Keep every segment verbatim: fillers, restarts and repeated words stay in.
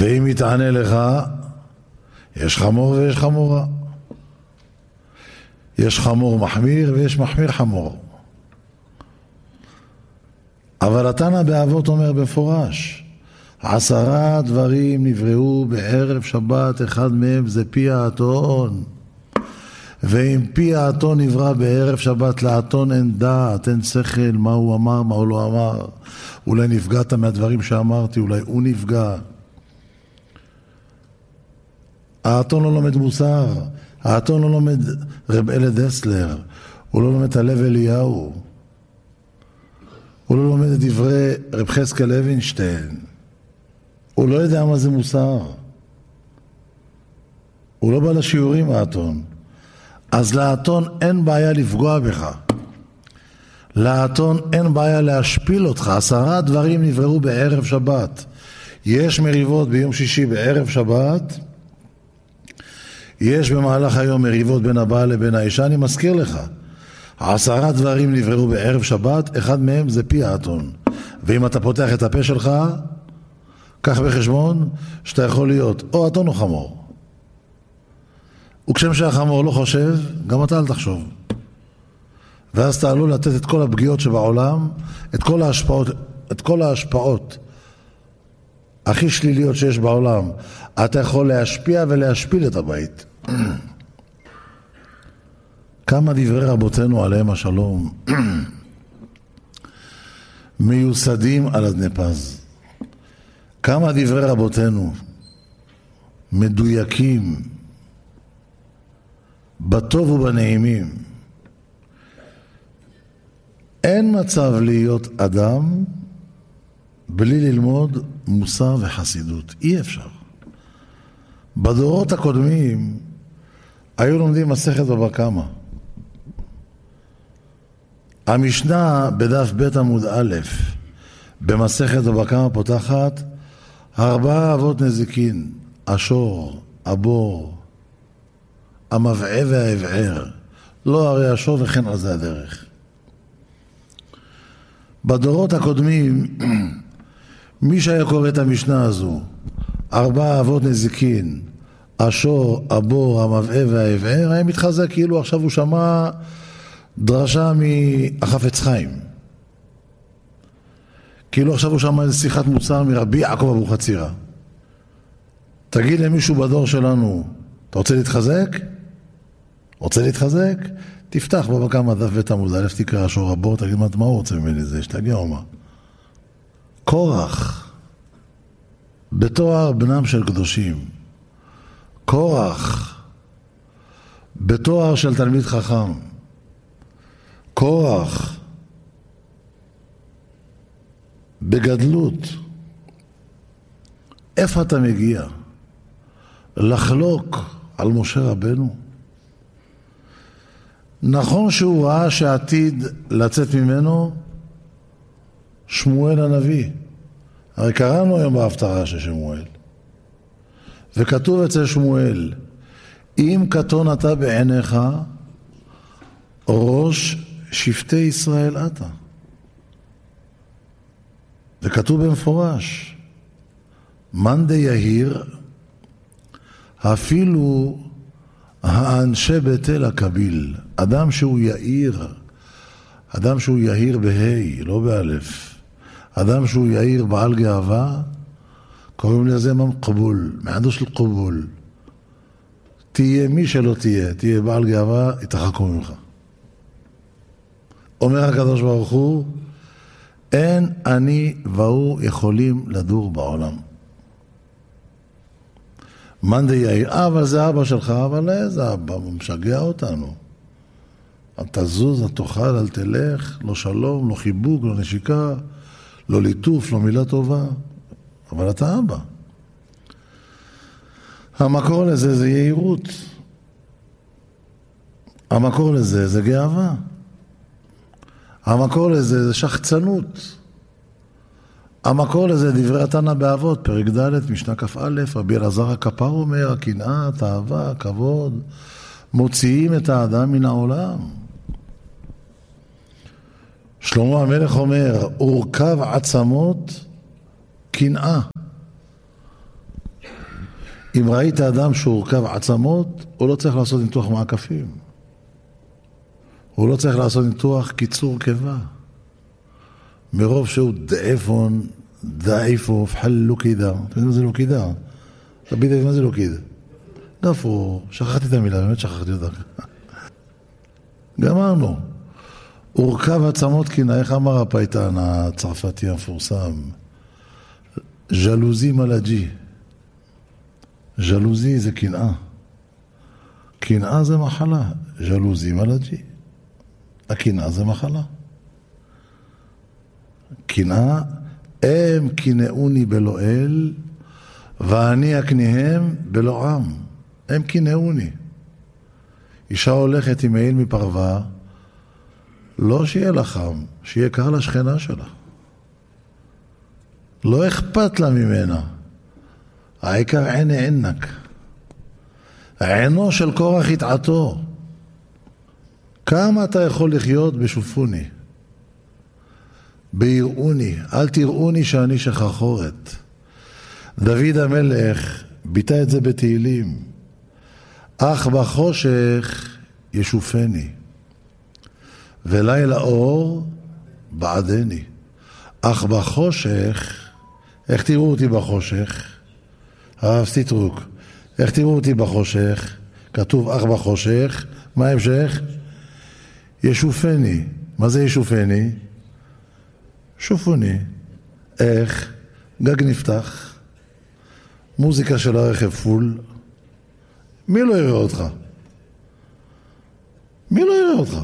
ואם יתענה לך, יש חמור ויש חמורה. יש חמור מחמיר ויש מחמיר חמור. אבל התנא באבות אומר בפורש, עשרה דברים נבראו בערב שבת, אחד מהם זה פי האתון. ואם פי האתון נברא בערב שבת, לאתון אין דעת, אין שכל, מה הוא אמר, מה הוא לא אמר. אולי נפגעת מהדברים שאמרתי, אולי הוא נפגע. האתון לא לומד מוסר, האתון לא לומד רב אלה דסלר, הוא לא לומד הלב אליהו, הוא לא לומד את דברי רב חזקאל לוינשטיין, הוא לא יודע מה זה מוסר, הוא לא בא לשיעורים האתון. אז לאתון אין בעיה לפגוע בך, לאתון אין בעיה להשפיל אותך. עשרה דברים נבראו בערב שבת. יש מריבות ביום שישי בערב שבת, יש במהלך היום מריבות בין הבעל לבין האישה. אני מזכיר לך, עשרה דברים נבראו בערב שבת, אחד מהם זה פי האתון. ואם אתה פותח את הפה שלך, קח בחשבון שאתה יכול להיות או אתון או חמור. וכשם שהחמור לא חושב, גם אתה אל תחשוב. ואז אתה עלול לתת את כל הפגיעות שבעולם, את כל ההשפעות, את כל ההשפעות הכי שליליות שיש בעולם. אתה יכול להשפיע ולהשפיל את הבית. כמה דברי רבותינו עליהם השלום מיוסדים על אדני פז. כמה דברי רבותינו מדויקים בטוב ובנעימים. אין מצב להיות אדם בלי ללמוד מוסר וחסידות. אי אפשר. בדורות הקודמים היו לומדים מסכת בבא קמא. המשנה בדף ב' עמוד א' במסכת בבא קמא פותחת ארבעה אבות נזיקין, השור, הבור, המבעה והאבער. לא הרי השור וכן על זה הדרך. בדורות הקודמים מי שהיה קורא את המשנה הזו, ארבעה אבות נזיקין, השור, הבור, המבעה והאבער, היה מתחזק כאילו עכשיו הוא שמע דרשה מהחפץ חיים. כאילו עכשיו הוא שמע איזו שיחת מוסר מרבי יעקב אבוחצירא. תגיד למישהו בדור שלנו, אתה רוצה להתחזק? רוצה להתחזק? תפתח בבא קמא דף ב' עמוד א', תקרא השור, הבור, תגיד מה הוא רוצה ממני זה, שתגיע או מה? קורח, בתואר בנם של קדושים, קורח, בתואר של תלמיד חכם, קורח, בגדלות, איפה אתה מגיע? לחלוק על משה רבנו? נכון שהוא ראה שעתיד לצאת ממנו שמואל הנביא. הרי קראנו היום בהפטרה של שמואל. וכתוב אצל שמואל, אם קטון אתה בעיניך, ראש שבטי ישראל אתה. וכתוב במפורש, מאן דיהיר, אפילו האנשי ביתל הקביל. אדם שהוא יאיר, אדם שהוא יאיר בהי, לא באלף. אדם שהוא יאיר בעל גאווה, קוראים לזה מם קבול, מעדו של קבול. תהיה מי שלא תהיה, תהיה בעל גאווה, יתרחקו ממך. אומר הקדוש ברוך הוא, אין אני והוא יכולים לדור בעולם. מאן דיהיר, אבל זה אבא שלך, אבל איזה אבא, הוא משגע אותנו. אל תזוז, אל תאכל, אל תלך, לא שלום, לא חיבוק, לא נשיקה, לא ליטוף, לא מילה טובה. אבל אתה אבא. המקור לזה זה יהירות. המקור לזה זה גאווה. המקור לזה זה שחצנות. המקור לזה דברי התנא באבות, פרק ד' משנה כ"א, רבי אלעזר הכפר אומר, הקנאה, התאווה, הכבוד, מוציאים את האדם מן העולם. שלמה המלך אומר, אורכב עצמות קנאה. אם ראית אדם שהורכב עצמות, הוא לא צריך לעשות ניתוח מעקפים. הוא לא צריך לעשות ניתוח קיצור קיבה. מרוב שהוא דאפון, דאיפו, פחל לוקידה. אתה יודע מה זה לוקידה? אתה בידי, מה זה לוקידה? גפור, שכחתי את המילה, באמת שכחתי אותה. גמרנו. הורכב עצמות קינה, איך אמר הפייטן הצרפתי המפורסם? ז'לוזי מלאג'י. ז'לוזי זה קנאה. קנאה זה מחלה. ז'לוזי מלאג'י. הקנאה זה מחלה. קנאה, הם קנאוני בלא אל, ואני אקניהם בלא עם. הם קנאוני. אישה הולכת עם מעיל מפרווה, לא שיהיה לה חם, שיהיה קר לשכנה שלה. לא אכפת לה ממנה. העיקר עיני עינק. עינו של קורח יתעתו. כמה אתה יכול לחיות בשופוני? ביראוני. אל תראוני שאני שחרחורת. דוד המלך ביטא את זה בתהילים. אך בחושך ישופני. ולילה אור בעדני. אך בחושך, איך תראו אותי בחושך? הרב סטרוק, איך תראו אותי בחושך? כתוב אך בחושך, מה ההמשך? ישופני. מה זה ישופני? שופוני. איך? גג נפתח, מוזיקה של הרכב פול. מי לא יראה אותך? מי לא יראה אותך?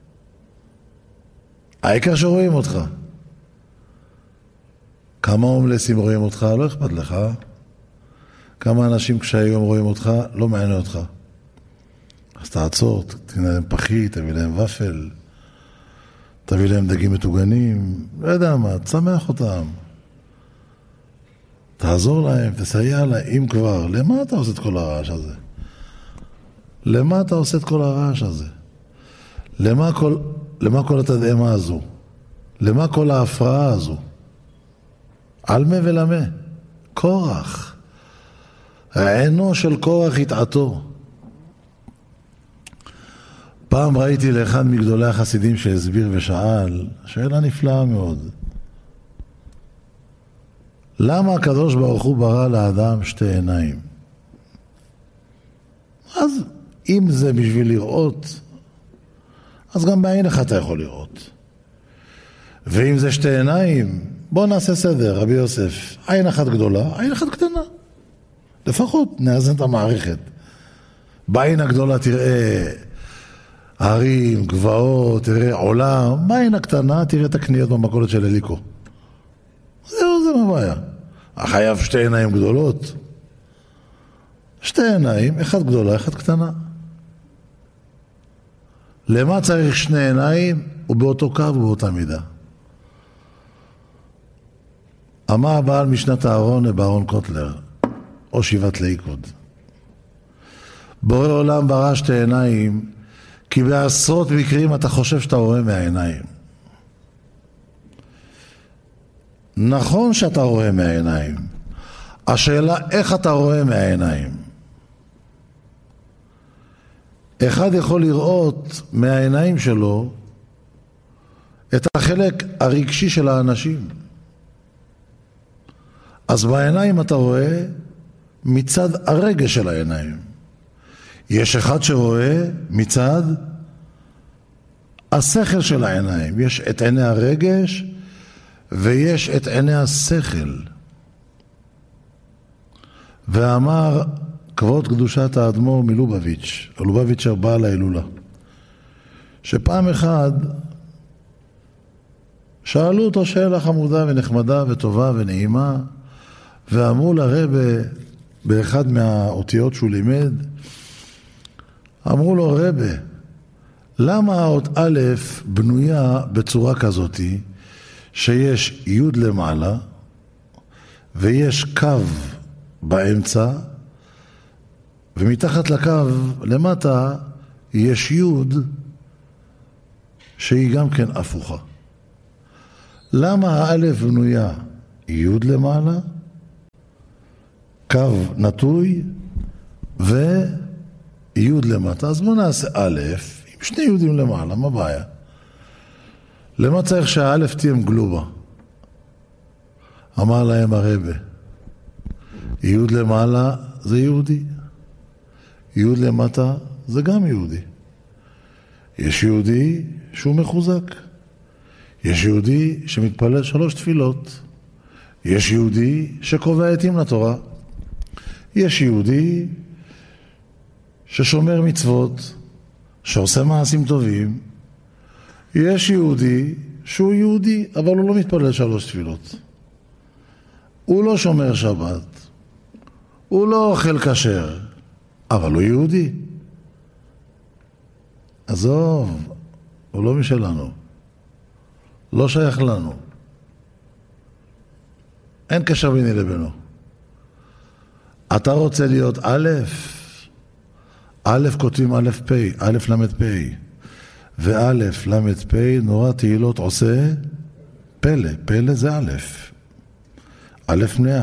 העיקר שרואים אותך. כמה הומלסים רואים אותך, לא אכפת לך. כמה אנשים כשהיום רואים אותך, לא מעניין אותך. אז תעצור, תתן להם פחית, תביא להם ופל, תביא להם דגים מטוגנים, לא יודע מה, תשמח אותם. תעזור להם, תסייע להם, אם כבר. למה אתה עושה את כל הרעש הזה? למה אתה עושה את כל הרעש הזה? למה כל, למה כל התדהמה הזו? למה כל ההפרעה הזו? על מה ולמה? קורח. העינו של קורח יתעתו. פעם ראיתי לאחד מגדולי החסידים שהסביר ושאל, שאלה נפלאה מאוד. למה הקדוש ברוך הוא ברא לאדם שתי עיניים? אז אם זה בשביל לראות, אז גם בעין אחת אתה יכול לראות. ואם זה שתי עיניים, בוא נעשה סדר, רבי יוסף. עין אחת גדולה, עין אחת קטנה. לפחות נאזן את המערכת. בעין הגדולה תראה הרים, גבעות, תראה עולם. בעין הקטנה תראה את הקניות במכולת של אליקו. זהו, זה מה בעיה. החייב שתי עיניים גדולות. שתי עיניים, אחת גדולה, אחת קטנה. למה צריך שני עיניים? ובאותו קו ובאותה מידה. אמר הבעל משנת הארון לבארון קוטלר, או שיבת ליכוד. בורא עולם ברא שתי עיניים, כי בעשרות מקרים אתה חושב שאתה רואה מהעיניים. נכון שאתה רואה מהעיניים. השאלה איך אתה רואה מהעיניים. אחד יכול לראות מהעיניים שלו את החלק הרגשי של האנשים. אז בעיניים אתה רואה מצד הרגש של העיניים. יש אחד שרואה מצד השכל של העיניים. יש את עיני הרגש ויש את עיני השכל. ואמר כבוד קדושת האדמו"ר מלובביץ', לובביץ' בעל ההילולה, שפעם אחד שאלו אותו שאלה חמודה ונחמדה וטובה ונעימה, ואמרו לרבא באחד מהאותיות שהוא לימד, אמרו לו, רבא, למה האות א' בנויה בצורה כזאת שיש י' למעלה ויש קו באמצע ומתחת לקו למטה יש י' שהיא גם כן הפוכה? למה האלף בנויה י' למעלה קו נטוי ויוד למטה. אז בואו נעשה א' עם שני יודים למעלה, מה בעיה? למה צריך שהאלף תהיה מגלובה? אמר להם הרבה, יוד למעלה זה יהודי, יוד למטה זה גם יהודי. יש יהודי שהוא מחוזק, יש יהודי שמתפלל שלוש תפילות, יש יהודי שקובע עתים לתורה, יש יהודי ששומר מצוות, שעושה מעשים טובים, יש יהודי שהוא יהודי, אבל הוא לא מתפלל שלוש תפילות. הוא לא שומר שבת, הוא לא אוכל כשר, אבל הוא יהודי. עזוב, הוא לא משלנו, לא שייך לנו. אין קשר ביני לבינו. אתה רוצה להיות א', א' כותבים א' פ', א' למד פ', וא' למד פ' נורא תהילות עושה פלא, פלא זה א', א' מאה.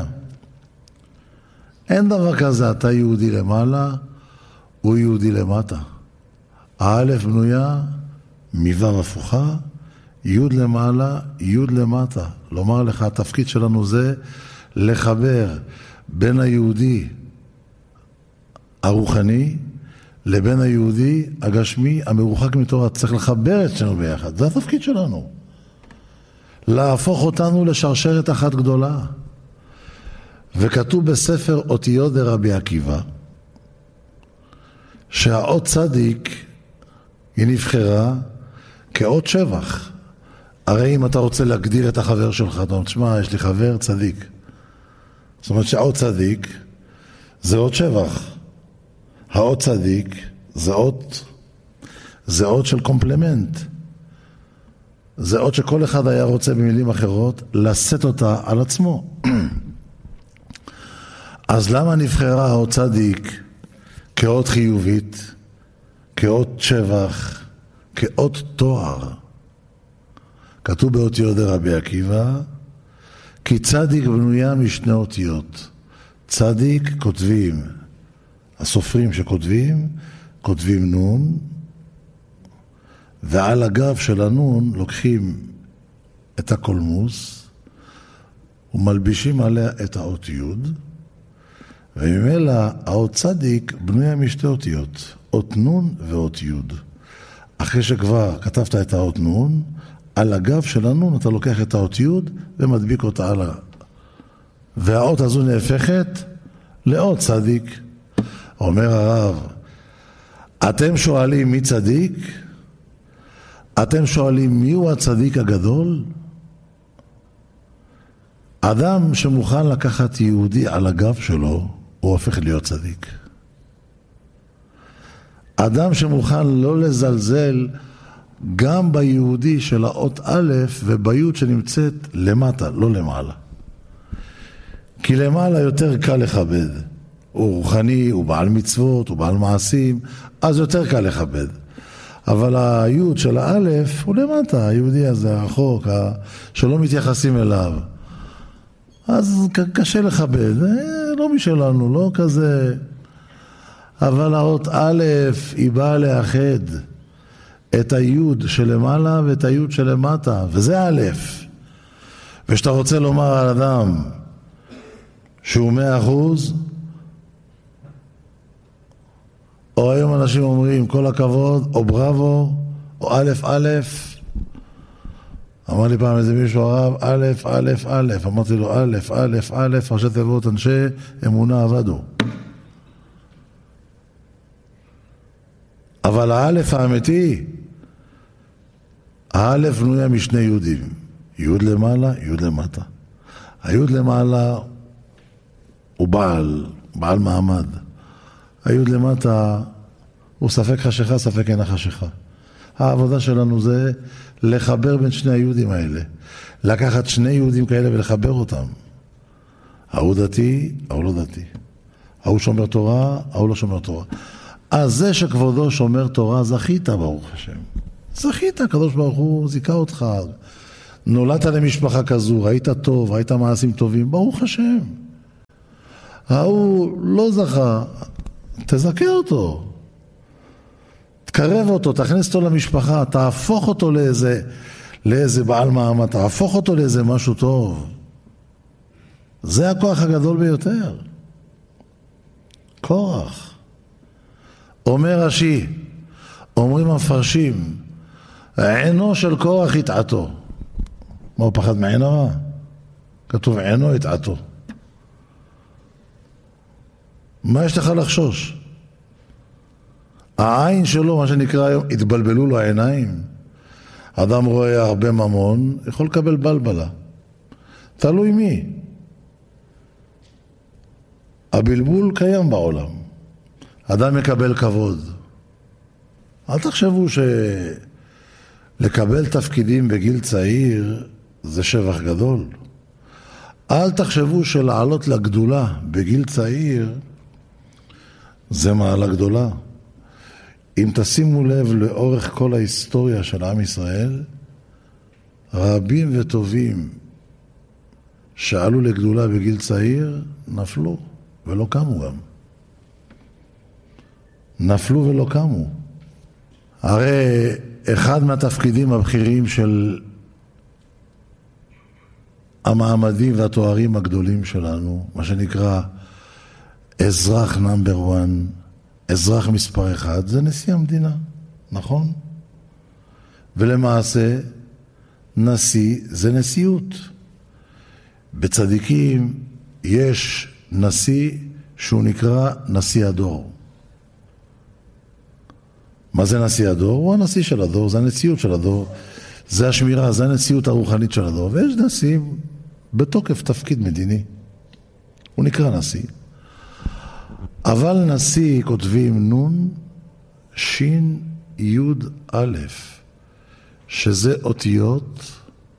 אין דבר כזה, אתה יהודי למעלה, הוא יהודי למטה. האלף בנויה מוו הפוכה, יוד למעלה, יוד למטה. לומר לך, התפקיד שלנו זה לחבר בין היהודי הרוחני לבין היהודי הגשמי המרוחק מתורה. צריך לחבר את שנינו ביחד, זה התפקיד שלנו. להפוך אותנו לשרשרת אחת גדולה. וכתוב בספר אותיות דרבי עקיבא שהאות צדיק היא נבחרה כאות שבח. הרי אם אתה רוצה להגדיר את החבר שלך, אתה אומר, תשמע, יש לי חבר צדיק. זאת אומרת שהאות צדיק זה אות שבח. האות צדיק זה אות, זה אות של קומפלמנט. זה אות שכל אחד היה רוצה במילים אחרות לשאת אותה על עצמו. אז למה נבחרה האות צדיק כאות חיובית, כאות שבח, כאות תואר? כתוב באותיות דרבי עקיבא, כי צדיק בנויה משני אותיות. צדיק כותבים, הסופרים שכותבים, כותבים נון, ועל הגב של הנון לוקחים את הקולמוס, ומלבישים עליה את האות יוד, וממילא האות צדיק בנויה משתי אותיות, אות נון ואות יוד. אחרי שכבר כתבת את האות נון, על הגב של הנון אתה לוקח את האות יוד ומדביק אותה על ה... והאות הזו נהפכת לאות צדיק. אומר הרב, אתם שואלים מי צדיק? אתם שואלים מי הוא הצדיק הגדול? אדם שמוכן לקחת יהודי על הגב שלו, הוא הופך להיות צדיק. אדם שמוכן לא לזלזל גם ביהודי של האות א' וביוד שנמצאת למטה, לא למעלה. כי למעלה יותר קל לכבד. הוא רוחני, הוא בעל מצוות, הוא בעל מעשים, אז יותר קל לכבד. אבל היוד של האלף הוא למטה, היהודי הזה, החוק, שלא מתייחסים אליו. אז קשה לכבד, לא משלנו, לא כזה. אבל האות א' היא באה לאחד את היוד שלמעלה ואת היוד שלמטה, וזה א'. ושאתה רוצה לומר על אדם שהוא מאה אחוז, או היום אנשים אומרים כל הכבוד, או בראבו, או א' א', אמר לי פעם איזה מישהו הרב, א' א' א', אמרתי לו א' א' א', ראשי תיבות אנשי אמונה עבדו. אבל האלף האמיתי, האלף בנויה משני יהודים, יהוד למעלה, יהוד למטה. היהוד למעלה הוא בעל, בעל מעמד. היהוד למטה הוא ספק חשיכה, ספק אינה חשיכה. העבודה שלנו זה לחבר בין שני היהודים האלה. לקחת שני יהודים כאלה ולחבר אותם. ההוא דתי, ההוא לא דתי. ההוא שומר תורה, ההוא לא שומר תורה. אז זה שכבודו שומר תורה, זכית ברוך השם. זכית, הקדוש ברוך הוא זיכה אותך. נולדת למשפחה כזו, ראית טוב, ראית מעשים טובים, ברוך השם. ההוא לא זכה, תזכה אותו. תקרב אותו, תכניס אותו למשפחה, תהפוך אותו לאיזה, לאיזה בעל מעמד, תהפוך אותו לאיזה משהו טוב. זה הכוח הגדול ביותר. כורח. אומר רש"י, אומרים המפרשים, עינו של כורח יטעתו. מה הוא פחד מעין הרע? כתוב עינו יטעתו. מה יש לך לחשוש? העין שלו, מה שנקרא היום, התבלבלו לו העיניים. אדם רואה הרבה ממון, יכול לקבל בלבלה. תלוי מי. הבלבול קיים בעולם. אדם מקבל כבוד. אל תחשבו שלקבל תפקידים בגיל צעיר זה שבח גדול. אל תחשבו שלעלות לגדולה בגיל צעיר זה מעלה גדולה. אם תשימו לב לאורך כל ההיסטוריה של עם ישראל, רבים וטובים שעלו לגדולה בגיל צעיר נפלו ולא קמו גם. נפלו ולא קמו. הרי אחד מהתפקידים הבכירים של המעמדים והתוארים הגדולים שלנו, מה שנקרא אזרח נאמבר וואן, אזרח מספר אחד, זה נשיא המדינה, נכון? ולמעשה, נשיא זה נשיאות. בצדיקים יש נשיא שהוא נקרא נשיא הדור. מה זה נשיא הדור? הוא הנשיא של הדור, זה הנשיאות של הדור, זה השמירה, זה הנשיאות הרוחנית של הדור. ויש נשיא בתוקף תפקיד מדיני. הוא נקרא נשיא. אבל נשיא כותבים נון, שין, יוד, א', שזה אותיות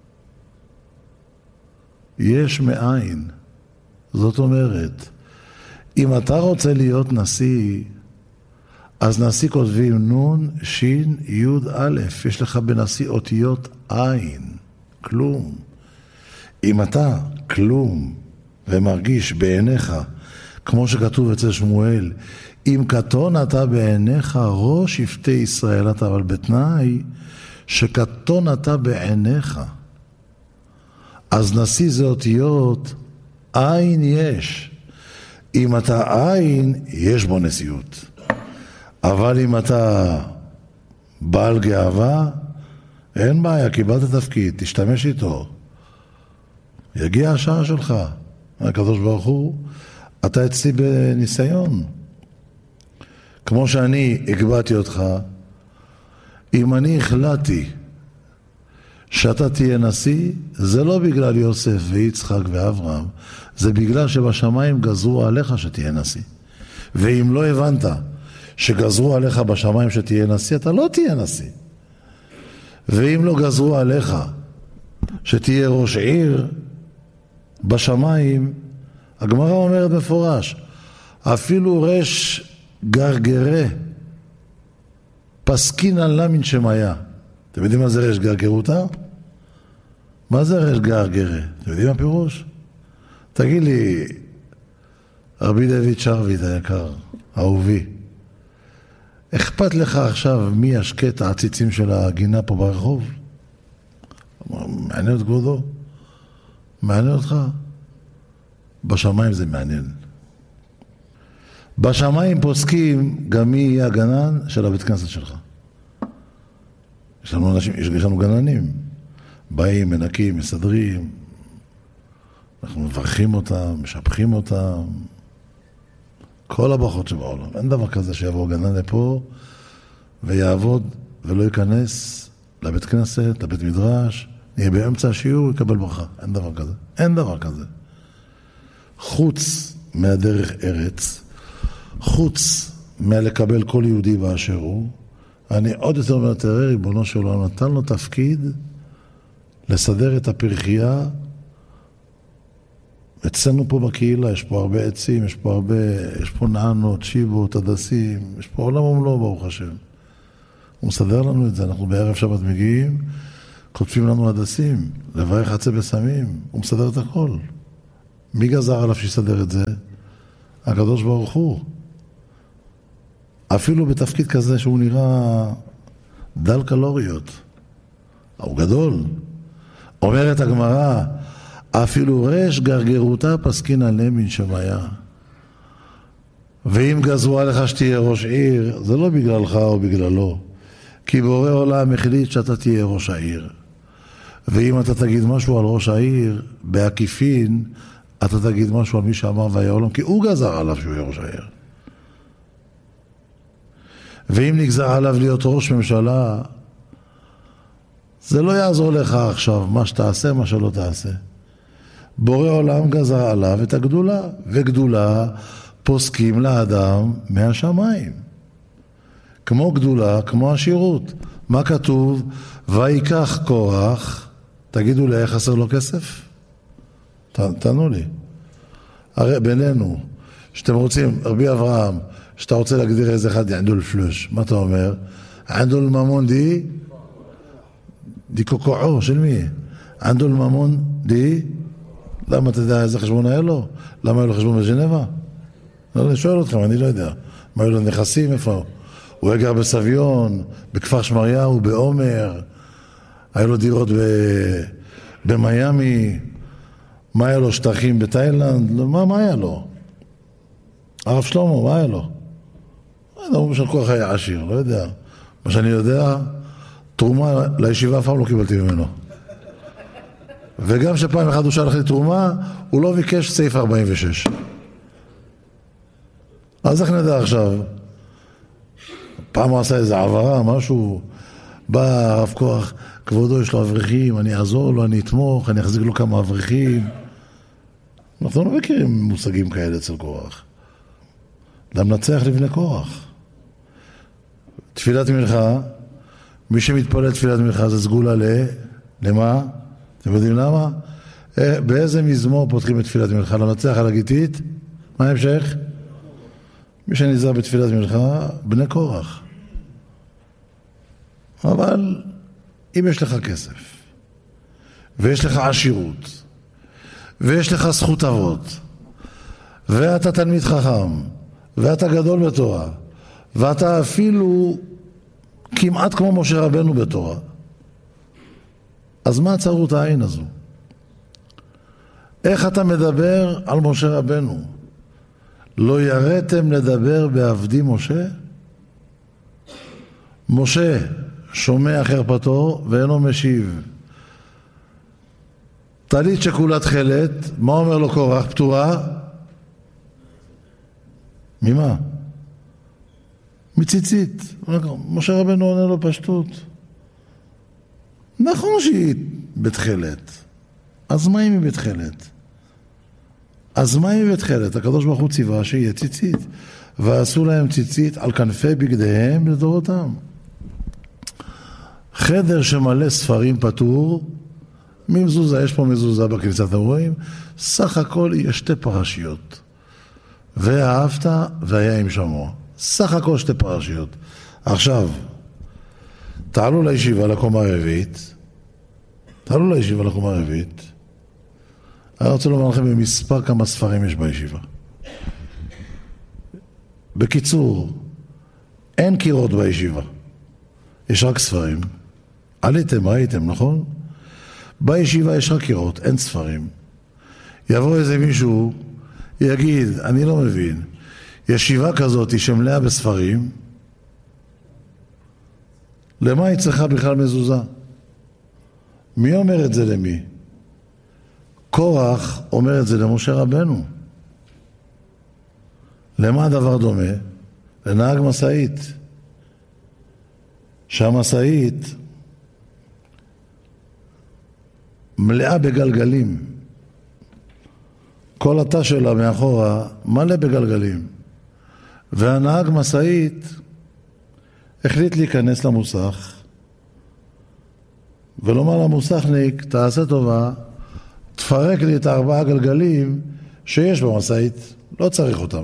יש מאין. זאת אומרת, אם אתה רוצה להיות נשיא, אז נשיא כותבים נון, שין, יוד, א', יש לך בנשיא אותיות עין, כלום. אם אתה כלום ומרגיש בעיניך, כמו שכתוב אצל שמואל, אם קטון אתה בעיניך ראש שבטי ישראל אתה, אבל בתנאי שקטון אתה בעיניך. אז נשיא זה אותיות עין יש. אם אתה עין, יש בו נשיאות. אבל אם אתה בעל גאווה, אין בעיה, קיבלת תפקיד, תשתמש איתו. יגיע השעה שלך. הקדוש ברוך הוא, אתה אצלי בניסיון. כמו שאני הקבעתי אותך, אם אני החלטתי שאתה תהיה נשיא, זה לא בגלל יוסף ויצחק ואברהם, זה בגלל שבשמיים גזרו עליך שתהיה נשיא. ואם לא הבנת שגזרו עליך בשמיים שתהיה נשיא, אתה לא תהיה נשיא. ואם לא גזרו עליך שתהיה ראש עיר בשמיים, הגמרא אומרת מפורש, אפילו רש גרגרה פסקין על למין שמיה. אתם יודעים מה זה רש גרגרותה? מה זה רש גרגרה? אתם יודעים מה פירוש? תגיד לי, רבי דוד שרביט היקר, אהובי, אכפת לך עכשיו מי ישקה את העציצים של הגינה פה ברחוב? מעניין את כבודו? מעניין אותך? בשמיים זה מעניין. בשמיים פוסקים גם מי יהיה הגנן של הבית כנסת שלך. יש לנו אנשים, יש לנו גננים. באים, מנקים, מסדרים. אנחנו מברכים אותם, משבחים אותם. כל הברכות שבעולם. אין דבר כזה שיבוא גנן לפה ויעבוד ולא ייכנס לבית כנסת, לבית מדרש. יהיה באמצע השיעור, יקבל ברכה. אין דבר כזה. אין דבר כזה. חוץ מהדרך ארץ, חוץ מהלקבל כל יהודי באשר הוא, אני עוד יותר אומר, תראה, ריבונו של עולם נתן לו תפקיד לסדר את הפרחייה. אצלנו פה בקהילה יש פה הרבה עצים, יש פה הרבה, יש פה נענות, שיבות, הדסים, יש פה עולם ומלואו ברוך השם. הוא מסדר לנו את זה, אנחנו בערב שבת מגיעים, כותבים לנו הדסים, לברך עצי בסמים, הוא מסדר את הכל. מי גזר עליו שיסדר את זה? הקדוש ברוך הוא. אפילו בתפקיד כזה שהוא נראה דל קלוריות. הוא גדול. אומרת הגמרא, אפילו רש גרגרותה פסקין עליהם מן שמיה. ואם גזרו עליך שתהיה ראש עיר, זה לא בגללך או בגללו. כי בורא עולם החליט שאתה תהיה ראש העיר. ואם אתה תגיד משהו על ראש העיר, בעקיפין, אתה תגיד משהו על מי שאמר והיה עולם, כי הוא גזר עליו שהוא יהיה ראש העיר. ואם נגזר עליו להיות ראש ממשלה, זה לא יעזור לך עכשיו, מה שתעשה, מה שלא תעשה. בורא עולם גזר עליו את הגדולה, וגדולה פוסקים לאדם מהשמיים. כמו גדולה, כמו השירות. מה כתוב? ויקח קורח, תגידו לי, איך חסר לו כסף? ת, תענו לי. הרי בינינו, שאתם רוצים, רבי אברהם, שאתה רוצה להגדיר איזה אחד, ענדול פלוש, מה אתה אומר? ענדול ממון די? די קוקועו, של מי? ענדול ממון די? למה אתה יודע איזה חשבון היה לו? למה היה לו חשבון בז'נבה? לא, אני שואל אתכם, אני לא יודע. מה היו לו נכסים? איפה? הוא היה גר בסביון, בכפר שמריהו, בעומר, היה לו דירות ב... במיימי, מה היה לו? שטחים בתאילנד? מה, מה היה לו? הרב שלמה, מה היה לו? הוא בשל כוח היה עשיר, לא יודע. מה שאני יודע, תרומה לישיבה אף פעם לא קיבלתי ממנו. וגם שפעם אחד הוא שלח לי תרומה, הוא לא ביקש סעיף ארבעים ושש. אז איך נדע עכשיו? פעם הוא עשה איזה עברה, משהו, בא הרב כוח, כבודו יש לו אברכים, אני אעזור לו, אני אתמוך, אני אחזיק לו כמה אברכים. אנחנו לא מכירים מושגים כאלה אצל כוח. למנצח לבני כוח. תפילת מלכה, מי שמתפלל תפילת מלכה זה סגולה ל... למה? אתם יודעים למה? באיזה מזמור פותחים את תפילת מלכה? למנצח על הגיטית? מה ההמשך? מי שנזהר בתפילת מלכה, בני כוח. אבל אם יש לך כסף, ויש לך עשירות, ויש לך זכות אבות, ואתה תלמיד חכם, ואתה גדול בתורה, ואתה אפילו כמעט כמו משה רבנו בתורה, אז מה צרות העין הזו? איך אתה מדבר על משה רבנו? לא יראתם לדבר בעבדי משה? משה שומע חרפתו ואינו משיב. טלית שכולה תכלת, מה אומר לו קורח? פטורה? ממה? מציצית. משה רבנו עונה לו פשטות. נכון שהיא בתכלת. אז מה אם היא בתכלת? אז מה היא בתכלת? הקדוש ברוך הוא ציווה שיהיה ציצית. ועשו להם ציצית על כנפי בגדיהם לדורותם. חדר שמלא ספרים פטור, ממזוזה, יש פה מזוזה בכניסה, אתם רואים? סך הכל יש שתי פרשיות. ואהבת והיה עם שמו. סך הכל שתי פרשיות. עכשיו, תעלו לישיבה לקומה רביעית. תעלו לישיבה לקומה רביעית. אני רוצה לומר לכם במספר כמה ספרים יש בישיבה. בקיצור, אין קירות בישיבה. יש רק ספרים. עליתם, ראיתם, נכון? בישיבה יש רק קירות, אין ספרים. יבוא איזה מישהו, יגיד, אני לא מבין, ישיבה כזאת שמלאה בספרים, למה היא צריכה בכלל מזוזה? מי אומר את זה למי? קורח אומר את זה למשה רבנו. למה הדבר דומה? לנהג מסעית. שהמסעית מלאה בגלגלים. כל התא שלה מאחורה מלא בגלגלים. והנהג מסעית החליט להיכנס למוסך ולומר למוסכניק, תעשה טובה, תפרק לי את הארבעה גלגלים שיש במסעית, לא צריך אותם.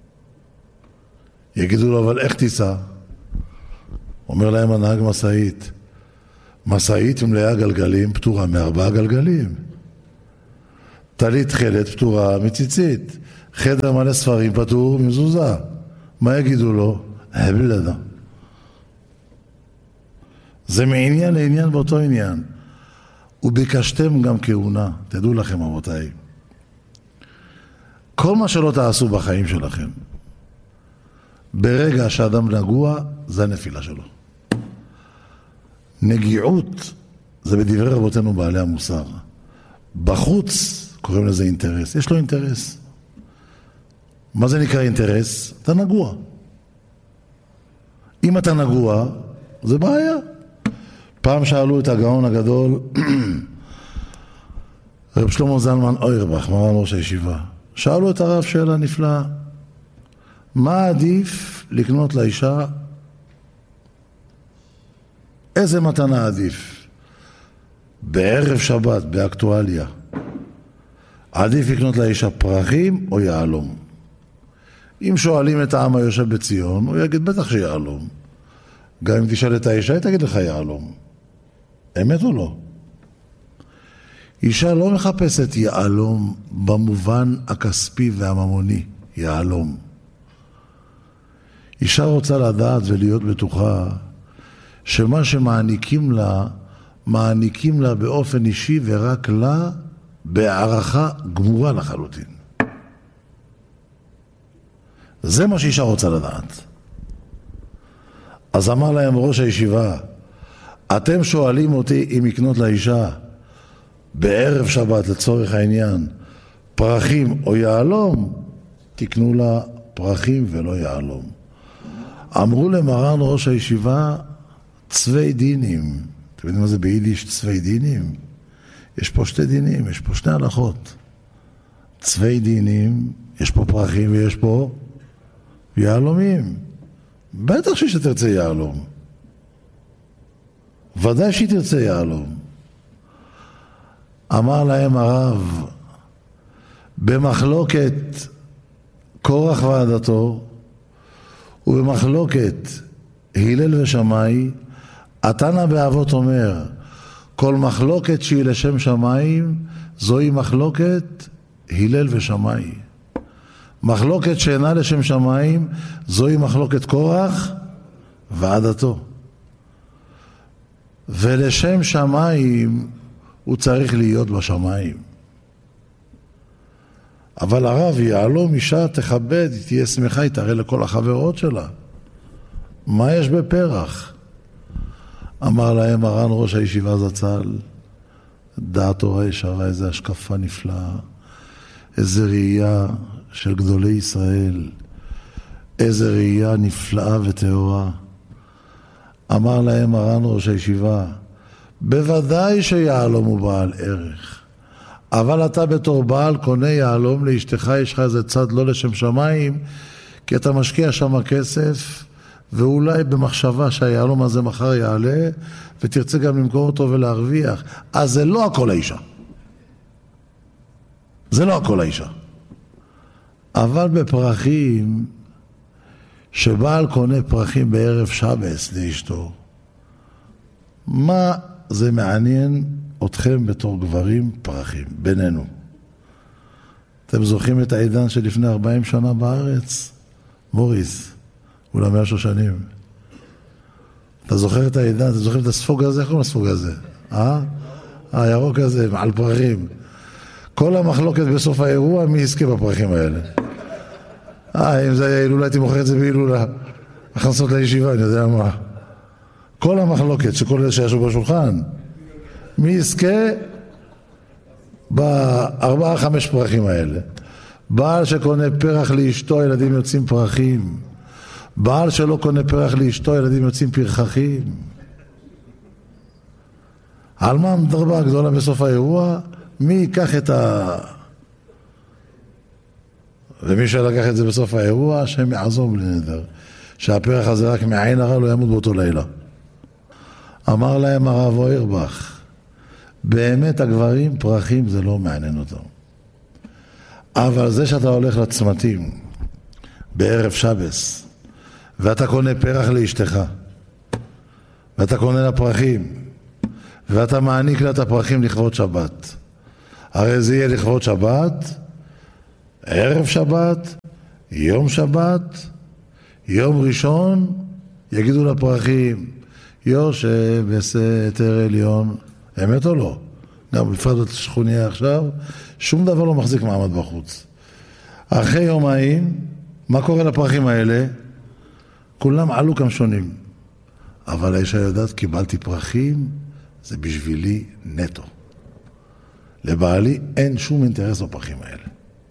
יגידו לו, אבל איך תיסע? אומר להם הנהג מסעית, מסעית מלאה גלגלים פטורה מארבעה גלגלים. טלית תכלת פטורה מציצית. חדר מלא ספרים פטור מזוזה. מה יגידו לו? הבלדה. זה מעניין לעניין באותו עניין. וביקשתם גם כהונה. תדעו לכם רבותיי, כל מה שלא תעשו בחיים שלכם, ברגע שאדם נגוע, זה הנפילה שלו. נגיעות זה בדברי רבותינו בעלי המוסר. בחוץ קוראים לזה אינטרס. יש לו אינטרס. מה זה נקרא אינטרס? אתה נגוע. אם אתה נגוע, זה בעיה. פעם שאלו את הגאון הגדול, רב שלמה זלמן אוירבך, מרן ראש הישיבה. שאלו את הרב שאלה נפלאה. מה עדיף לקנות לאישה? איזה מתנה עדיף? בערב שבת, באקטואליה. עדיף לקנות לאישה פרחים או יעלום? אם שואלים את העם היושב בציון, הוא יגיד בטח שיעלום. גם אם תשאל את האישה, היא תגיד לך יעלום. אמת או לא? אישה לא מחפשת יעלום במובן הכספי והממוני, יעלום. אישה רוצה לדעת ולהיות בטוחה שמה שמעניקים לה, מעניקים לה באופן אישי ורק לה בהערכה גמורה לחלוטין. זה מה שאישה רוצה לדעת. אז אמר להם ראש הישיבה, אתם שואלים אותי אם לקנות לאישה בערב שבת לצורך העניין פרחים או יעלום, תקנו לה פרחים ולא יעלום. אמרו למרן ראש הישיבה צווי דינים. אתם יודעים מה זה ביידיש צווי דינים? יש פה שתי דינים, יש פה שני הלכות. צווי דינים, יש פה פרחים ויש פה יעלומים. בטח שהיא שתרצה יעלום. ודאי שהיא תרצה יעלום. אמר להם הרב, במחלוקת קורח ועדתו ובמחלוקת הלל ושמאי, התנא באבות אומר, כל מחלוקת שהיא לשם שמיים, זוהי מחלוקת הלל ושמאי. מחלוקת שאינה לשם שמיים, זוהי מחלוקת קורח ועדתו. ולשם שמיים הוא צריך להיות בשמיים. אבל הרב יעלום אישה תכבד, היא תהיה שמחה, היא תראה לכל החברות שלה. מה יש בפרח? אמר להם מרן ראש הישיבה זצ"ל, דעת תורה ישרה, איזה השקפה נפלאה, איזה ראייה של גדולי ישראל, איזה ראייה נפלאה וטהורה. אמר להם מרן ראש הישיבה, בוודאי שיעלום הוא בעל ערך, אבל אתה בתור בעל קונה יעלום לאשתך, יש לך איזה צד לא לשם שמיים, כי אתה משקיע שם כסף, ואולי במחשבה שהיעלום הזה מחר יעלה, ותרצה גם למכור אותו ולהרוויח. אז זה לא הכל האישה. זה לא הכל האישה. אבל בפרחים, שבעל קונה פרחים בערב שבס לאשתו, מה זה מעניין אתכם בתור גברים פרחים, בינינו? אתם זוכרים את העידן שלפני ארבעים שנה בארץ? מוריס, אולי מאה שנים. אתה זוכר את העידן, אתה זוכר את הספוג הזה? איך קוראים לספוג הזה? אה? הירוק הזה, על פרחים. כל המחלוקת בסוף האירוע, מי יזכה בפרחים האלה? אה, אם זה היה הילולה, הייתי מוכר את זה בהילולה. הכנסות לישיבה, אני יודע מה. כל המחלוקת שכל אלה שישו בשולחן, מי יזכה בארבעה, חמש פרחים האלה? בעל שקונה פרח לאשתו, ילדים יוצאים פרחים. בעל שלא קונה פרח לאשתו, ילדים יוצאים פרחחים. על מה המדרבה הגדולה בסוף האירוע? מי ייקח את ה... ומי שלקח את זה בסוף האירוע, השם יעזור בלי נדר. שהפרח הזה רק מעין הרע לא ימות באותו לילה. אמר להם הרב אוירבך, באמת הגברים פרחים זה לא מעניין אותם. אבל זה שאתה הולך לצמתים בערב שבס, ואתה קונה פרח לאשתך, ואתה קונה לה פרחים, ואתה מעניק לה את הפרחים לכבוד שבת, הרי זה יהיה לכבוד שבת, ערב שבת, יום שבת, יום ראשון, יגידו לפרחים, יושב בסתר עליון, אמת או לא? גם בפרט שכוניה עכשיו, שום דבר לא מחזיק מעמד בחוץ. אחרי יומיים, מה קורה לפרחים האלה? כולם עלו כמה שונים. אבל האישה יודעת, קיבלתי פרחים, זה בשבילי נטו. לבעלי אין שום אינטרס בפרחים האלה.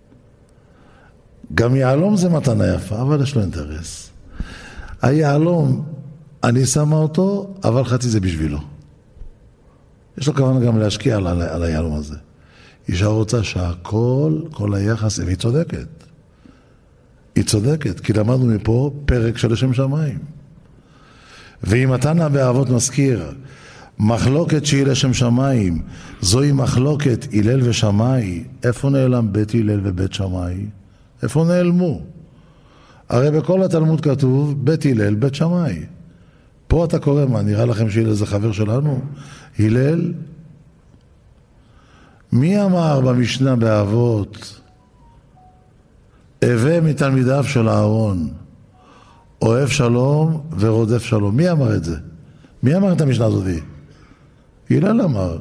גם יעלום זה מתנה יפה, אבל יש לו אינטרס. היעלום, אני שמה אותו, אבל חצי זה בשבילו. יש לו כוונה גם להשקיע על, על, על היעלום הזה. אישה רוצה שהכל, כל היחס, והיא צודקת. היא צודקת, כי למדנו מפה פרק של לשם שמיים. ואם התנא באבות מזכיר, מחלוקת שהיא לשם שמיים, זוהי מחלוקת הלל ושמאי, איפה נעלם בית הלל ובית שמאי? איפה נעלמו? הרי בכל התלמוד כתוב בית הלל, בית שמאי. פה אתה קורא, מה, נראה לכם שהלל זה חבר שלנו? הלל? מי אמר במשנה באבות, הווה מתלמידיו של אהרון, אוהב שלום ורודף שלום? מי אמר את זה? מי אמר את המשנה הזאת? הלל אמר.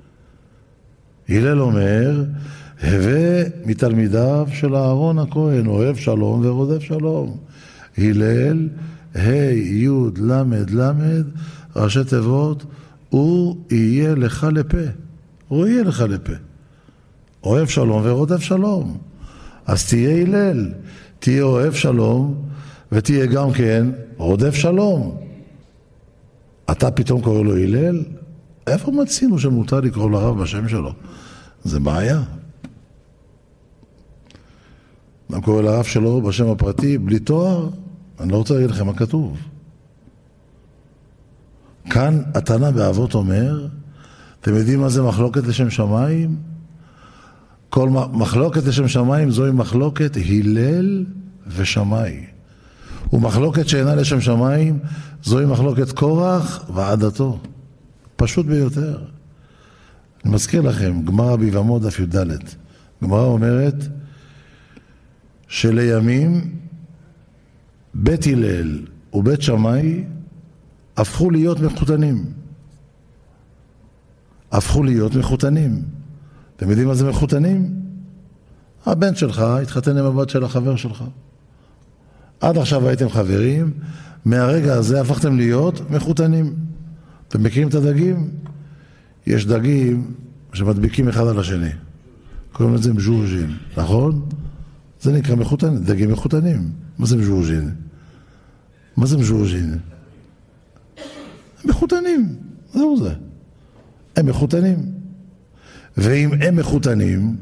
הלל אומר, הווה מתלמידיו של אהרון הכהן, אוהב שלום ורודף שלום. הלל, ה' י' למד למד, ראשי תיבות, הוא יהיה לך לפה. הוא יהיה לך לפה. אוהב שלום ורודף שלום. אז תהיה הלל, תהיה אוהב שלום, ותהיה גם כן רודף שלום. אתה פתאום קורא לו הלל? איפה מצינו שמותר לקרוא לרב בשם שלו? זה בעיה. אני קורא לרב שלו בשם הפרטי, בלי תואר, אני לא רוצה להגיד לכם מה כתוב. כאן התנא באבות אומר, אתם יודעים מה זה מחלוקת לשם שמיים? כל מחלוקת לשם שמיים זוהי מחלוקת הלל ושמאי. ומחלוקת שאינה לשם שמיים זוהי מחלוקת קורח ועדתו. פשוט ביותר. אני מזכיר לכם, גמרא ביבמות דף י"ד. גמרא אומרת שלימים בית הלל ובית שמאי הפכו להיות מחותנים. הפכו להיות מחותנים. אתם יודעים מה זה מחותנים? הבן שלך התחתן עם הבת של החבר שלך. עד עכשיו הייתם חברים, מהרגע הזה הפכתם להיות מחותנים. אתם מכירים את הדגים? יש דגים שמדביקים אחד על השני. קוראים לזה מז'וז'ין, נכון? זה נקרא מחותנים, דגים מחותנים. מה זה מז'וז'ין? מה זה מז'וז'ין? הם מחותנים, זהו זה. הם מחותנים. ואם הם מחותנים,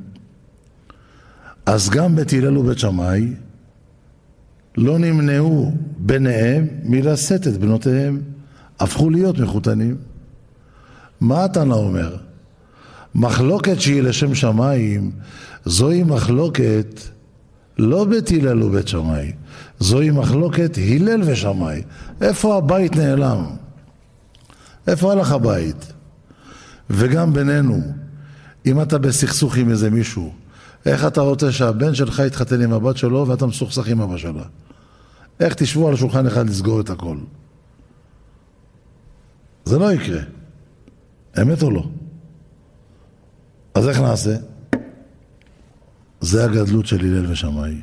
אז גם בית הלל ובית שמאי לא נמנעו ביניהם מלשאת את בנותיהם, הפכו להיות מחותנים. מה התנא אומר? מחלוקת שהיא לשם שמיים, זוהי מחלוקת לא בית הלל ובית שמאי, זוהי מחלוקת הלל ושמאי. איפה הבית נעלם? איפה הלך הבית? וגם בינינו, אם אתה בסכסוך עם איזה מישהו, איך אתה רוצה שהבן שלך יתחתן עם הבת שלו ואתה מסוכסך עם אבא שלה? איך תשבו על שולחן אחד לסגור את הכל? זה לא יקרה. אמת או לא? אז איך נעשה? זה הגדלות של הלל ושמאי.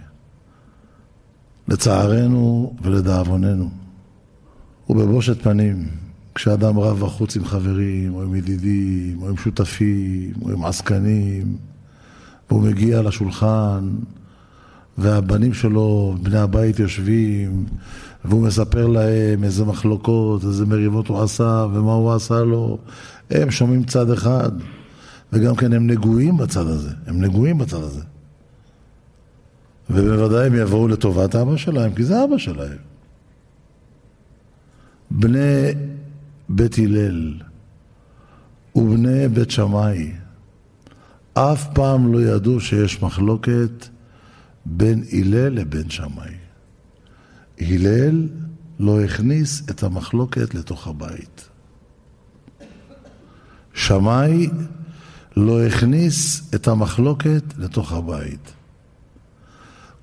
לצערנו ולדאבוננו. ובבושת פנים, כשאדם רב בחוץ עם חברים, או עם ידידים, או עם שותפים, או עם עסקנים, והוא מגיע לשולחן, והבנים שלו, בני הבית יושבים, והוא מספר להם איזה מחלוקות, איזה מריבות הוא עשה, ומה הוא עשה לו. הם שומעים צד אחד, וגם כן הם נגועים בצד הזה. הם נגועים בצד הזה. ובוודאי הם יבואו לטובת האבא שלהם, כי זה אבא שלהם. בני בית הלל ובני בית שמאי אף פעם לא ידעו שיש מחלוקת בין הלל לבין שמאי. הלל לא הכניס את המחלוקת לתוך הבית. שמאי לא הכניס את המחלוקת לתוך הבית.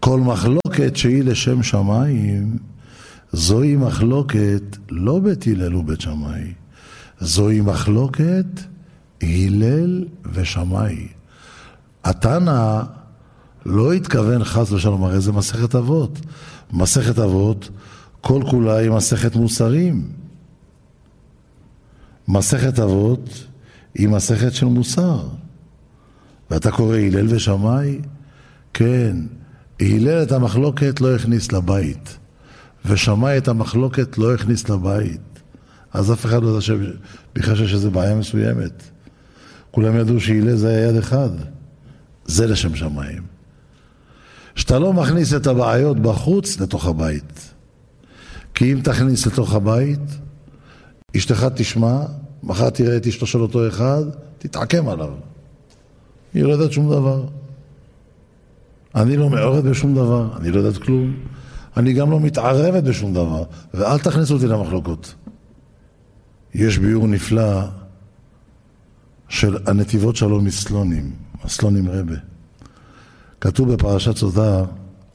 כל מחלוקת שהיא לשם שמיים, זוהי מחלוקת לא בית הלל ובית שמאי, זוהי מחלוקת הלל ושמאי. התנא לא התכוון חס ושלום, הרי זה מסכת אבות. מסכת אבות כל כולה היא מסכת מוסרים. מסכת אבות היא מסכת של מוסר. ואתה קורא הלל ושמאי? כן, הלל את המחלוקת לא הכניס לבית, ושמאי את המחלוקת לא הכניס לבית. אז אף אחד לא יודע שבכלל שיש איזו בעיה מסוימת. כולם ידעו שהלל זה היה יד אחד. זה לשם שמיים. שאתה לא מכניס את הבעיות בחוץ לתוך הבית. כי אם תכניס לתוך הבית, אשתך תשמע, מחר תראה את אשתו של אותו אחד, תתעקם עליו. היא לא יודעת שום דבר. אני לא מעורבת בשום דבר, אני לא יודעת כלום. אני גם לא מתערבת בשום דבר, ואל תכניסו אותי למחלוקות. יש ביור נפלא של הנתיבות שלום מסלונים, הסלונים רבה. כתוב בפרשת סודה,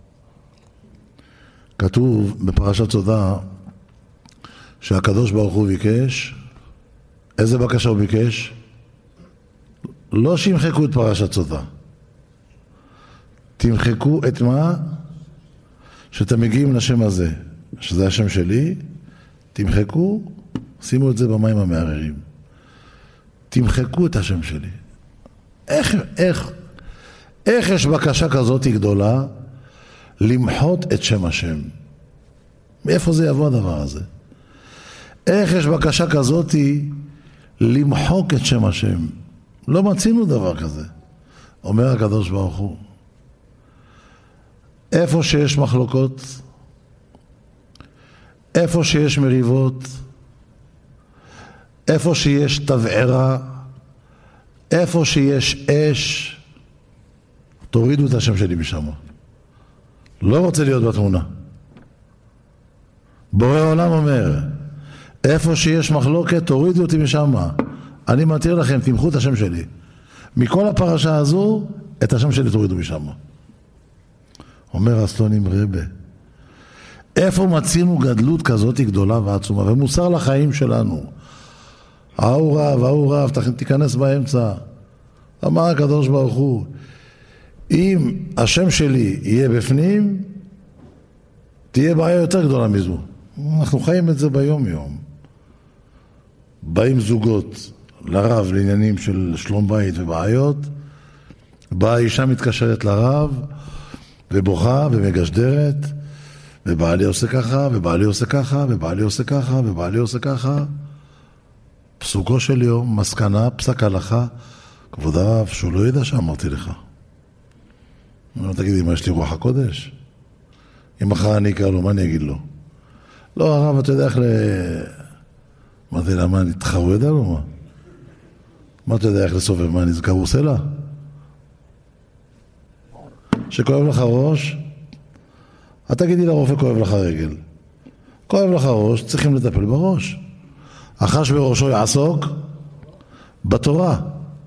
כתוב בפרשת סודה שהקדוש ברוך הוא ביקש, איזה בקשה הוא ביקש? לא שימחקו את פרשת סודה. תמחקו את מה? שאתם מגיעים לשם הזה, שזה השם שלי, תמחקו, שימו את זה במים המערערים. תמחקו את השם שלי. איך, איך, איך יש בקשה כזאת גדולה למחות את שם השם? מאיפה זה יבוא הדבר הזה? איך יש בקשה כזאת למחוק את שם השם? לא מצינו דבר כזה. אומר הקדוש ברוך הוא, איפה שיש מחלוקות, איפה שיש מריבות, איפה שיש תבערה, איפה שיש אש, תורידו את השם שלי משם. לא רוצה להיות בתמונה. בורא עולם אומר, איפה שיש מחלוקת, תורידו אותי משם. אני מתיר לכם, תמחו את השם שלי. מכל הפרשה הזו, את השם שלי תורידו משם. אומר הסלונים רבה, איפה מצינו גדלות כזאת גדולה ועצומה, ומוסר לחיים שלנו. ההוא רב, ההוא רב, תיכנס באמצע. אמר הקדוש ברוך הוא, אם השם שלי יהיה בפנים, תהיה בעיה יותר גדולה מזו. אנחנו חיים את זה ביום יום. באים זוגות לרב לעניינים של שלום בית ובעיות, באה אישה מתקשרת לרב ובוכה ומגשדרת, ובעלי עושה ככה, ובעלי עושה ככה, ובעלי עושה ככה, ובעלי עושה ככה. פסוקו של יום, מסקנה, פסק הלכה, כבוד הרב, שהוא לא ידע שאמרתי לך. אני תגידי, מה יש לי רוח הקודש? אם מחר אני אקרא לו, מה אני אגיד לו? לא, הרב, אתה יודע איך ל... מה זה, למה אני תחרו ידע לו? מה? מה אתה יודע איך לסובב? מה, נזכר הוא עושה לה? שכואב לך ראש, אתה תגידי לרופא, כואב לך רגל. כואב לך ראש, צריכים לטפל בראש. החש בראשו יעסוק בתורה.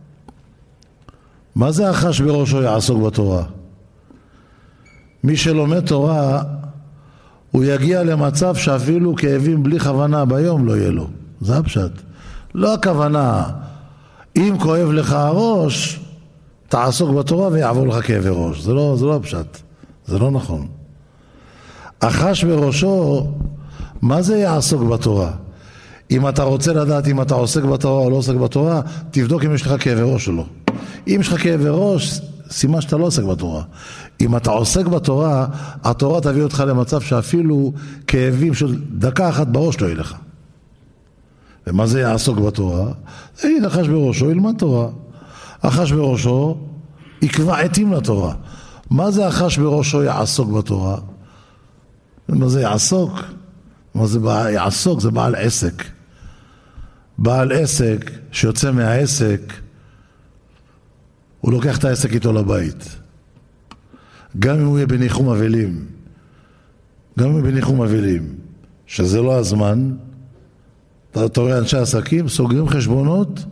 מה זה החש בראשו יעסוק בתורה? מי שלומד תורה, הוא יגיע למצב שאפילו כאבים בלי כוונה ביום לא יהיה לו. זה הפשט. לא הכוונה, אם כואב לך הראש, תעסוק בתורה ויעבור לך כאבי ראש. זה לא, זה לא הפשט. זה לא נכון. החש בראשו, מה זה יעסוק בתורה? אם אתה רוצה לדעת אם אתה עוסק בתורה או לא עוסק בתורה, תבדוק אם יש לך כאבי ראש או לא. אם יש לך כאבי ראש, סימן שאתה לא עוסק בתורה. אם אתה עוסק בתורה, התורה תביא אותך למצב שאפילו כאבים של דקה אחת בראש לא יהיה לך. ומה זה יעסוק בתורה? זה יגיד, החש בראשו ילמד תורה. החש בראשו יקבע עתים לתורה. מה זה החש בראשו יעסוק בתורה? מה זה יעסוק? מה זה יעסוק? זה בעל עסק. בעל עסק שיוצא מהעסק, הוא לוקח את העסק איתו לבית. גם אם הוא יהיה בניחום אבלים, גם אם הוא יהיה בניחום אבלים, שזה לא הזמן, אתה רואה אנשי עסקים סוגרים חשבונות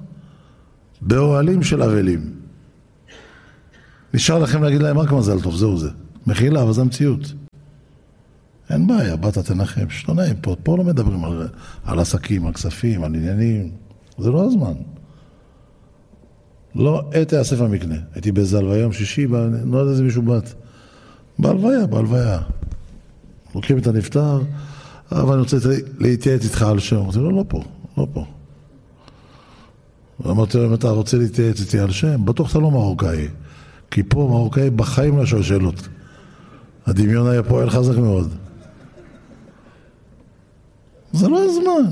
באוהלים של אבלים. נשאר לכם להגיד להם רק מזל טוב, זהו זה. מחילה, אבל זה המציאות. אין בעיה, באת תנחם, שלא נעים פה, פה לא מדברים על, על עסקים, על כספים, על עניינים, זה לא הזמן. לא, הייתי אסף המקנה, הייתי באיזה הלוויה יום שישי, לא יודע איזה מישהו בת, בהלוויה, בהלוויה. לוקחים את הנפטר, אבל אני רוצה להתייעץ איתך על שם, אמרתי לו, לא פה, לא פה. אמרתי לו, אם אתה רוצה להתייעץ איתי על שם, בטוח אתה לא מרוקאי, כי פה מרוקאי בחיים לא שואל שאלות. הדמיון היה פועל חזק מאוד. זה לא הזמן.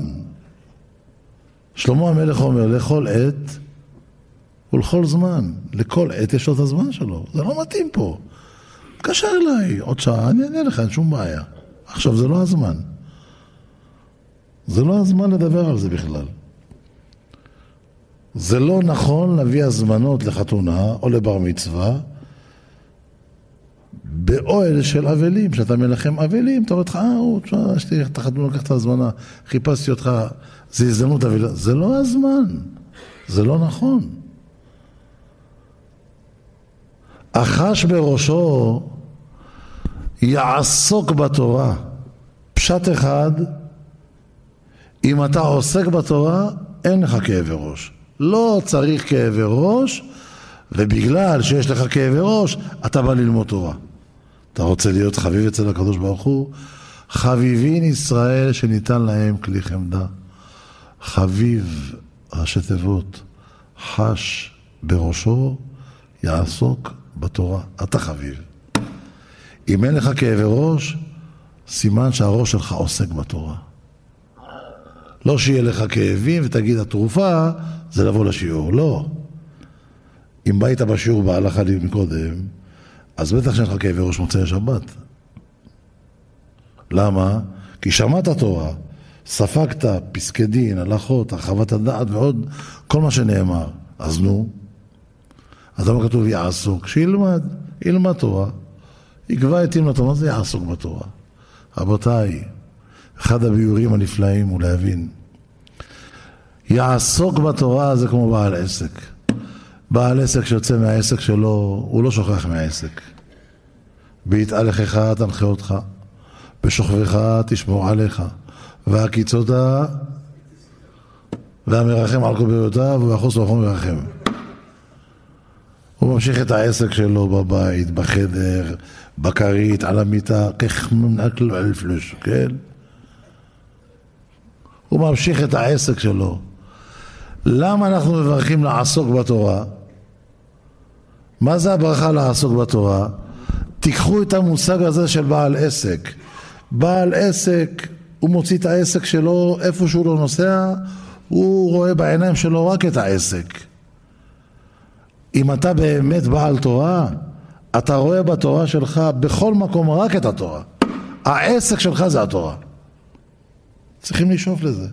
שלמה המלך אומר, לכל עת ולכל זמן. לכל עת יש לו את הזמן שלו. זה לא מתאים פה. תקשר אליי, עוד שעה, אני אענה לך, אין שום בעיה. עכשיו, זה לא הזמן. זה לא הזמן לדבר על זה בכלל. זה לא נכון להביא הזמנות לחתונה או לבר מצווה באוהל של אבלים, שאתה מלחם אבלים, אתה אומר לך, אה, יש לי את החתונה, לקח את הזמנה, חיפשתי אותך, זה הזדמנות אבלים. זה לא הזמן. זה לא נכון. החש בראשו יעסוק בתורה. פשט אחד, אם אתה עוסק בתורה, אין לך כאבי ראש. לא צריך כאבי ראש, ובגלל שיש לך כאבי ראש, אתה בא ללמוד תורה. אתה רוצה להיות חביב אצל הקדוש ברוך הוא? חביבין ישראל שניתן להם כלי חמדה. חביב, ראשי תיבות, חש בראשו, יעסוק בתורה. אתה חביב. אם אין לך כאבי ראש, סימן שהראש שלך עוסק בתורה. לא שיהיה לך כאבים ותגיד התרופה זה לבוא לשיעור. לא. אם באת בשיעור בהלכה לי מקודם, אז בטח שאין לך כאבי ראש מוצאי שבת. למה? כי שמעת תורה, ספקת פסקי דין, הלכות, הרחבת הדעת ועוד כל מה שנאמר. אז נו. אז למה כתוב יעסוק? שילמד, ילמד תורה. יקבע את ילמד תורה, זה יעסוק בתורה. רבותיי, אחד הביורים הנפלאים הוא להבין. יעסוק בתורה זה כמו בעל עסק. בעל עסק שיוצא מהעסק שלו, הוא לא שוכח מהעסק. בהתהלכך תנחה אותך, בשוכבך תשמור עליך, והקיצותה והמרחם על קוביותיו ויחוס ורחום ורחם. הוא ממשיך את העסק שלו בבית, בחדר, בקרית, על המיטה, כך מנקל אלפלוש, כן? הוא ממשיך את העסק שלו. למה אנחנו מברכים לעסוק בתורה? מה זה הברכה לעסוק בתורה? תיקחו את המושג הזה של בעל עסק. בעל עסק, הוא מוציא את העסק שלו, איפה שהוא לא נוסע, הוא רואה בעיניים שלו רק את העסק. אם אתה באמת בעל תורה, אתה רואה בתורה שלך בכל מקום רק את התורה. העסק שלך זה התורה. צריכים לשאוף לזה.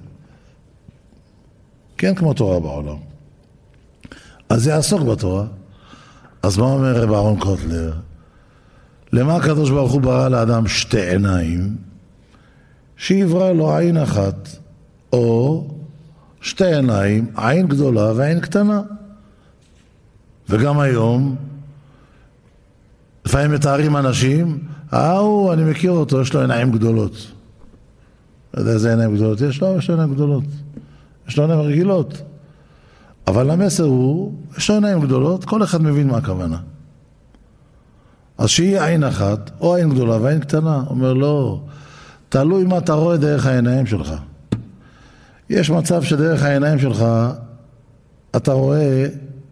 כן, כמו תורה בעולם. אז זה יעסוק בתורה. אז מה אומר רב אהרון קוטלר? למה הקדוש ברוך הוא ברא לאדם שתי עיניים? שיברא לו עין אחת, או שתי עיניים, עין גדולה ועין קטנה. וגם היום, לפעמים מתארים אנשים, אה, אני מכיר אותו, יש לו עיניים גדולות. לא יודע איזה עיניים גדולות יש לו, יש לו עיניים גדולות. יש לו עיניים רגילות. אבל המסר הוא, יש לו עיניים גדולות, כל אחד מבין מה הכוונה. אז שיהיה עין אחת, או עין גדולה ועין קטנה. אומר לא, תלוי מה אתה רואה דרך העיניים שלך. יש מצב שדרך העיניים שלך, אתה רואה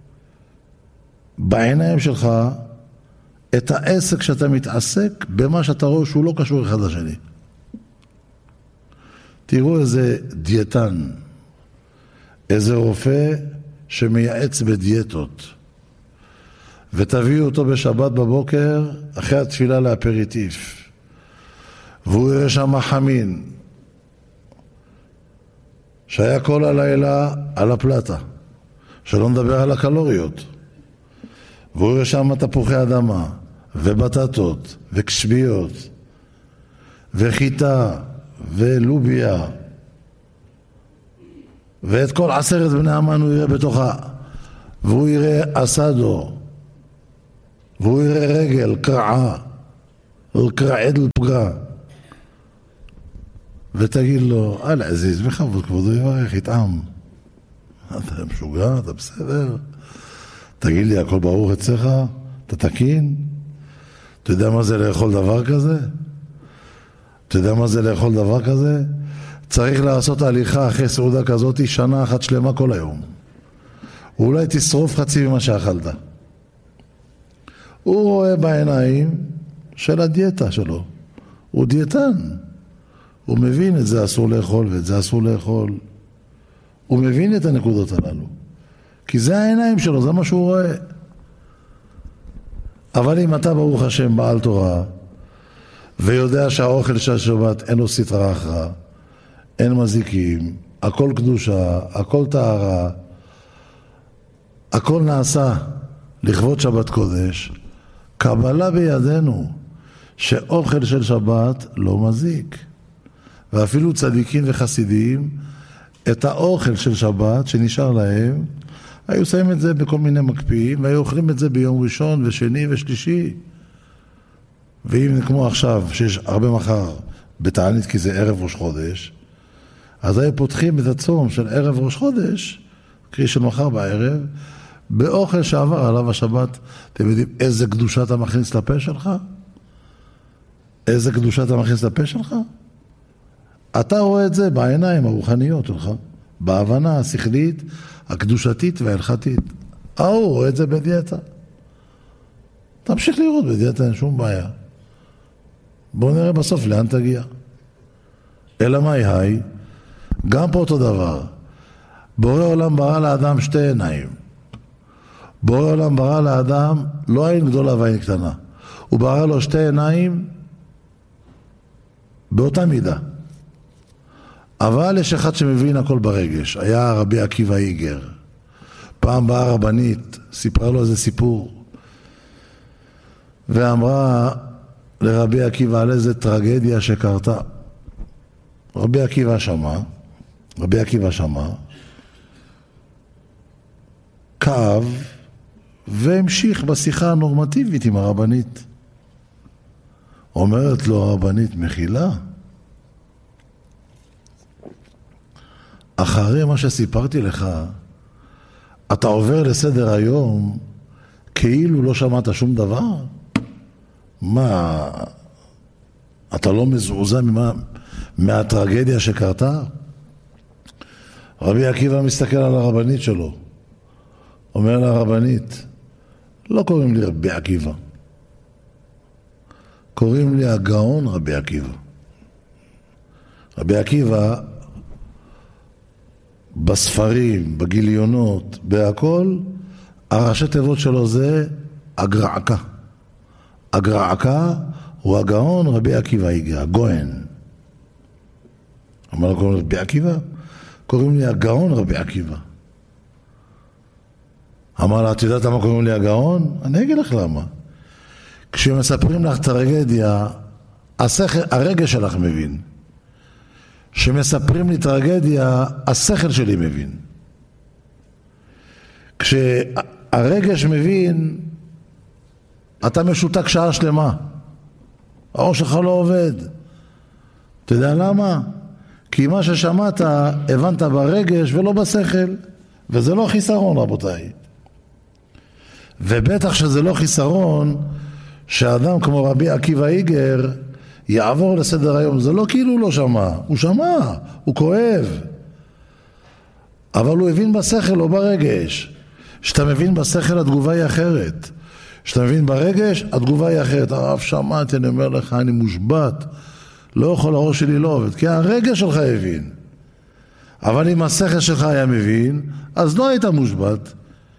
בעיניים שלך את העסק שאתה מתעסק במה שאתה רואה שהוא לא קשור אחד לשני. תראו איזה דיאטן, איזה רופא שמייעץ בדיאטות, ותביאו אותו בשבת בבוקר אחרי התפילה לאפריטיף, והוא יראה שם חמין שהיה כל הלילה על הפלטה, שלא נדבר על הקלוריות, והוא יראה שם תפוחי אדמה ובטטות וקשביות וחיטה ולוביה, ואת כל עשרת בני המן הוא יראה בתוכה, והוא יראה אסדו, והוא יראה רגל, קרעה, ולקרעד לפגרה. ותגיד לו, אל עזיז, בכבוד כבודו יברך, יטעם. אתה משוגע, אתה בסדר? תגיד לי, הכל ברוך אצלך? אתה תקין? אתה יודע מה זה לאכול דבר כזה? אתה יודע מה זה לאכול דבר כזה? צריך לעשות הליכה אחרי סעודה כזאת שנה אחת שלמה כל היום. אולי תשרוף חצי ממה שאכלת. הוא רואה בעיניים של הדיאטה שלו. הוא דיאטן. הוא מבין את זה אסור לאכול ואת זה אסור לאכול. הוא מבין את הנקודות הללו. כי זה העיניים שלו, זה מה שהוא רואה. אבל אם אתה ברוך השם בעל תורה, ויודע שהאוכל של שבת אין לו סטרה אחרא, אין מזיקים, הכל קדושה, הכל טהרה, הכל נעשה לכבוד שבת קודש, קבלה בידינו שאוכל של שבת לא מזיק. ואפילו צדיקים וחסידים, את האוכל של שבת שנשאר להם, היו שמים את זה בכל מיני מקפיאים, והיו אוכלים את זה ביום ראשון ושני ושלישי. ואם כמו עכשיו, שיש הרבה מחר בתענית כי זה ערב ראש חודש, אז היו פותחים את הצום של ערב ראש חודש, קרי של מחר בערב, באוכל שעבר עליו השבת. אתם יודעים איזה קדושה אתה מכניס לפה שלך? איזה קדושה אתה מכניס לפה שלך? אתה רואה את זה בעיניים הרוחניות שלך, בהבנה השכלית, הקדושתית וההלכתית. אה, הוא רואה את זה בדיאטה. תמשיך לראות בדיאטה, אין שום בעיה. בואו נראה בסוף לאן תגיע. אלא מה היא? גם פה אותו דבר. בורא עולם ברא לאדם שתי עיניים. בורא עולם ברא לאדם לא עין גדולה ועין קטנה. הוא ברא לו שתי עיניים באותה מידה. אבל יש אחד שמבין הכל ברגש. היה רבי עקיבא איגר. פעם באה רבנית, סיפרה לו איזה סיפור, ואמרה לרבי עקיבא על איזה טרגדיה שקרתה. רבי עקיבא שמע, רבי עקיבא שמע, כאב, והמשיך בשיחה הנורמטיבית עם הרבנית. אומרת לו הרבנית, מחילה, אחרי מה שסיפרתי לך, אתה עובר לסדר היום כאילו לא שמעת שום דבר? מה, אתה לא מזעוזע ממה, מהטרגדיה שקרתה? רבי עקיבא מסתכל על הרבנית שלו, אומר לה הרבנית, לא קוראים לי רבי עקיבא, קוראים לי הגאון רבי עקיבא. רבי עקיבא בספרים, בגיליונות, בהכל, הראשי תיבות שלו זה הגרעקה. הגרעקה הוא הגאון רבי עקיבא איגר, הגוהן. אמר לו, קוראים לי רבי עקיבא? קוראים לי הגאון רבי עקיבא. אמר לה, את יודעת למה קוראים לי הגאון? אני אגיד לך למה. כשמספרים לך טרגדיה, השכל, הרגש שלך מבין. כשמספרים לי טרגדיה, השכל שלי מבין. כשהרגש מבין, אתה משותק שעה שלמה. האור שלך לא עובד. אתה יודע למה? כי מה ששמעת, הבנת ברגש ולא בשכל. וזה לא חיסרון, רבותיי. ובטח שזה לא חיסרון, שאדם כמו רבי עקיבא איגר, יעבור לסדר היום. זה לא כאילו הוא לא שמע, הוא שמע, הוא כואב. אבל הוא הבין בשכל, לא ברגש. כשאתה מבין בשכל, התגובה היא אחרת. כשאתה מבין ברגש, התגובה היא אחרת. הרב שמעתי, אני אומר לך, אני מושבת. לא יכול, הראש שלי לא עובד, כי הרגש שלך הבין. אבל אם השכל שלך היה מבין, אז לא היית מושבת.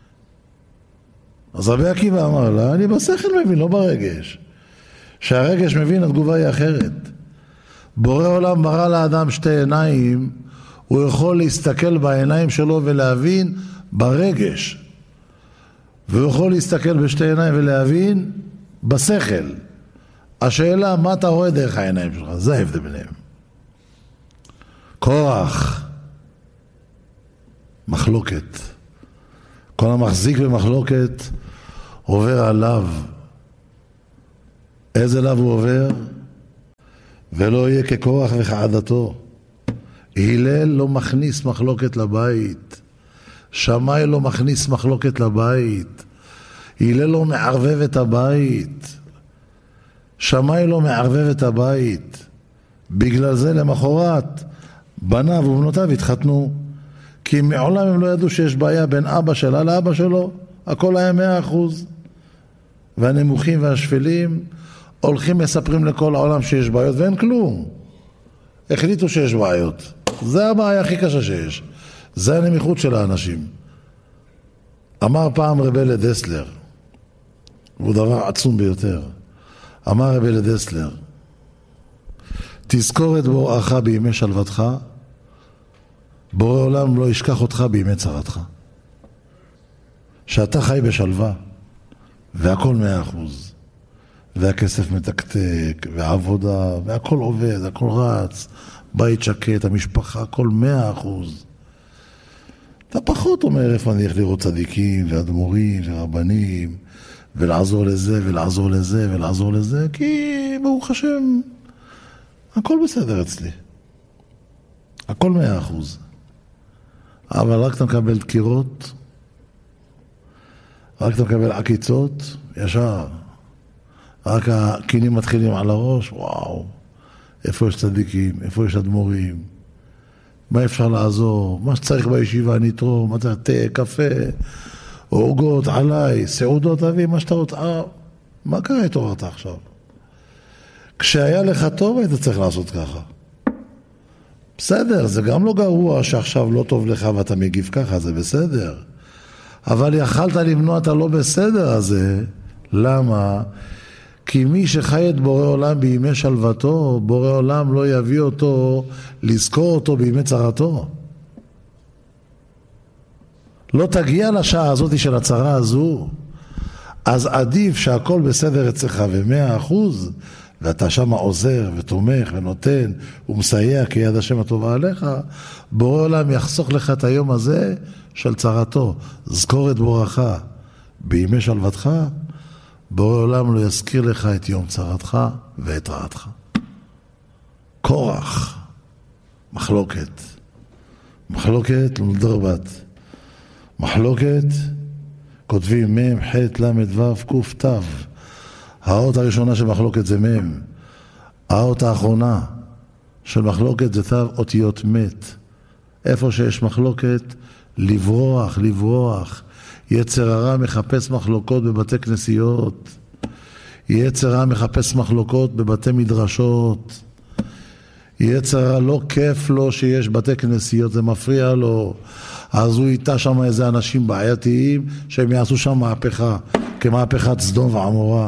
אז רבי עקיבא אמר לה, אני בשכל מבין, לא ברגש. שהרגש מבין, התגובה היא אחרת. בורא עולם ברא לאדם שתי עיניים, הוא יכול להסתכל בעיניים שלו ולהבין ברגש. והוא יכול להסתכל בשתי עיניים ולהבין בשכל. השאלה, מה אתה רואה דרך העיניים שלך? זה ההבדל ביניהם. כוח, מחלוקת. כל המחזיק במחלוקת עובר עליו איזה לאו הוא עובר? ולא יהיה ככוח וכעדתו. הלל לא מכניס מחלוקת לבית. שמאי לא מכניס מחלוקת לבית. הלל לא מערבב את הבית. שמאי לא מערבב את הבית. בגלל זה למחרת בניו ובנותיו התחתנו. כי מעולם הם לא ידעו שיש בעיה בין אבא שלה לאבא שלו. הכל היה מאה אחוז. והנמוכים והשפלים הולכים מספרים לכל העולם שיש בעיות ואין כלום. החליטו שיש בעיות. זה הבעיה הכי קשה שיש. זה הנמיכות של האנשים. אמר פעם רבי לדסלר, הוא דבר עצום ביותר. אמר רבי לדסלר, תזכור את בוראך בימי שלוותך, בורא עולם לא ישכח אותך בימי צרתך. שאתה חי בשלווה, והכל מאה אחוז, והכסף מתקתק, והעבודה, והכל עובד, הכל רץ, בית שקט, המשפחה, הכל מאה אחוז. אתה פחות אומר איפה אני הולך לראות צדיקים, ואדמו"רים, ורבנים, ולעזור לזה, ולעזור לזה, ולעזור לזה, כי ברוך השם, הכל בסדר אצלי. הכל מאה אחוז. אבל רק אתה מקבל דקירות, רק אתה מקבל עקיצות, ישר. רק הקינים מתחילים על הראש, וואו, איפה יש צדיקים, איפה יש אדמו"רים, מה אפשר לעזור, מה שצריך בישיבה נתרום, מה צריך, תה, קפה, עוגות עליי, סעודות אבי, מה שאתה רוצה, מה קרה התעוררת עכשיו? כשהיה לך טוב היית צריך לעשות ככה. בסדר, זה גם לא גרוע שעכשיו לא טוב לך ואתה מגיב ככה, זה בסדר. אבל יכלת למנוע את הלא בסדר הזה. למה? כי מי שחי את בורא עולם בימי שלוותו, בורא עולם לא יביא אותו לזכור אותו בימי צרתו. לא תגיע לשעה הזאת של הצרה הזו. אז עדיף שהכל בסדר אצלך ומאה אחוז, ואתה שם עוזר ותומך ונותן ומסייע כי יד השם הטובה עליך, בורא עולם יחסוך לך את היום הזה של צרתו. זכור את בורך בימי שלוותך, בורא עולם לא יזכיר לך את יום צרתך ואת רעתך. קורח, מחלוקת. מחלוקת למדרבת. מחלוקת, כותבים מם, ח' למד ו' ק' ת'. האות הראשונה של מחלוקת זה מם. האות האחרונה של מחלוקת זה ת' אותיות מת. איפה שיש מחלוקת, לברוח, לברוח. יצר הרע מחפש מחלוקות בבתי כנסיות. יצר הרע מחפש מחלוקות בבתי מדרשות. יצר הרע לא כיף לו שיש בתי כנסיות, זה מפריע לו. אז הוא איתה שם איזה אנשים בעייתיים שהם יעשו שם מהפכה, כמהפכת סדום ועמורה.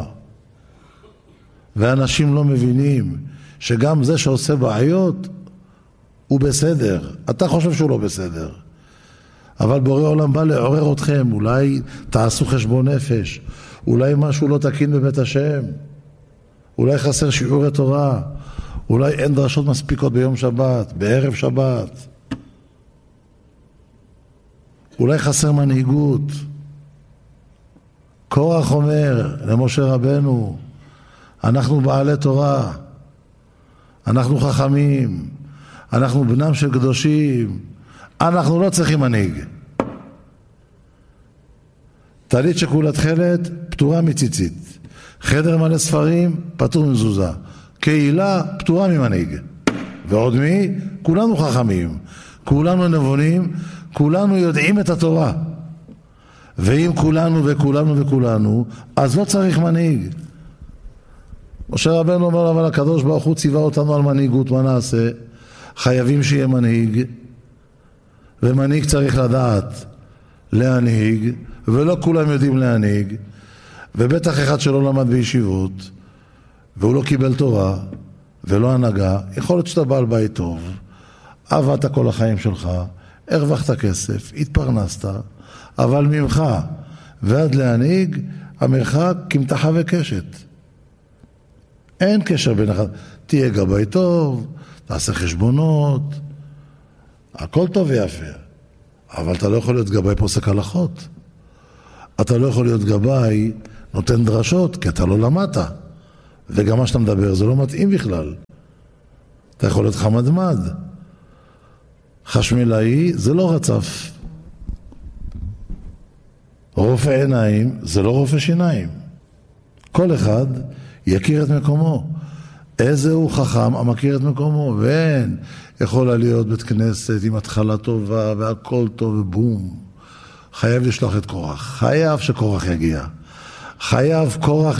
ואנשים לא מבינים שגם זה שעושה בעיות הוא בסדר. אתה חושב שהוא לא בסדר. אבל בורא עולם בא לעורר אתכם, אולי תעשו חשבון נפש, אולי משהו לא תקין בבית השם, אולי חסר שיעורי תורה, אולי אין דרשות מספיקות ביום שבת, בערב שבת, אולי חסר מנהיגות. קורח אומר למשה רבנו, אנחנו בעלי תורה, אנחנו חכמים, אנחנו בנם של קדושים, אנחנו לא צריכים מנהיג. טלית שכולה תכלת, פטורה מציצית. חדר מלא ספרים, פטור מזוזה. קהילה, פטורה ממנהיג. ועוד מי? כולנו חכמים, כולנו נבונים, כולנו יודעים את התורה. ואם כולנו וכולנו וכולנו, אז לא צריך מנהיג. משה רבנו אומר, אבל הקדוש ברוך הוא ציווה אותנו על מנהיגות, מה נעשה? חייבים שיהיה מנהיג. ומנהיג צריך לדעת להנהיג, ולא כולם יודעים להנהיג, ובטח אחד שלא למד בישיבות, והוא לא קיבל תורה, ולא הנהגה, יכול להיות שאתה בעל בית טוב, עבדת כל החיים שלך, הרווחת כסף, התפרנסת, אבל ממך ועד להנהיג, המרחק כמתחה וקשת. אין קשר בין אחד, תהיה גבאי טוב, תעשה חשבונות, הכל טוב ויפה, אבל אתה לא יכול להיות גבאי פוסק הלכות. אתה לא יכול להיות גבאי נותן דרשות, כי אתה לא למדת. וגם מה שאתה מדבר זה לא מתאים בכלל. אתה יכול להיות חמדמד. חשמלאי זה לא רצף. רופא עיניים זה לא רופא שיניים. כל אחד יכיר את מקומו. איזה הוא חכם המכיר את מקומו, ואין יכולה להיות בית כנסת עם התחלה טובה והכל טוב ובום. חייב לשלוח את קורח. חייב שקורח יגיע. חייב קורח